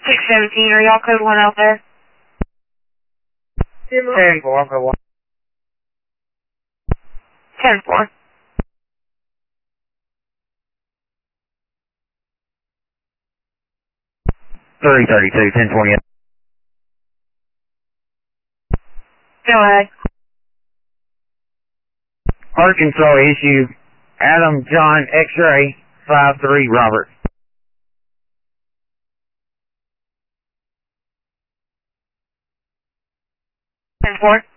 617, are y'all code 1 out there? 10-4, code 1. 10-4. 332, 1020. Go ahead. Arkansas issue, Adam John X-ray, 53 Robert. 10-4.